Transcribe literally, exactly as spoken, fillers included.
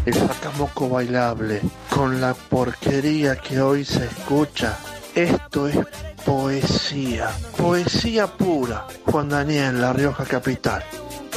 el sacamoco bailable, con la porquería que hoy se escucha. Esto es poesía, poesía pura. Juan Daniel, La Rioja Capital.